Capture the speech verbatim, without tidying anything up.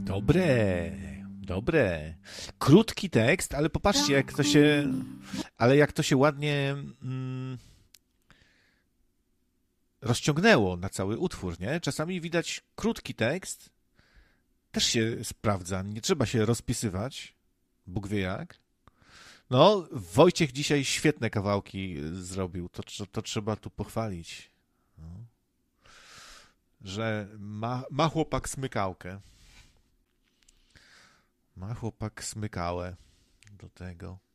Dobre, dobre. Krótki tekst, ale popatrzcie, jak to się, ale jak to się ładnie mm, rozciągnęło na cały utwór, nie? Czasami widać krótki tekst, też się sprawdza, nie trzeba się rozpisywać, Bóg wie jak. No, Wojciech dzisiaj świetne kawałki zrobił, to, to, to trzeba tu pochwalić. No. Że ma, ma chłopak smykałkę. Ma chłopak smykałę do tego.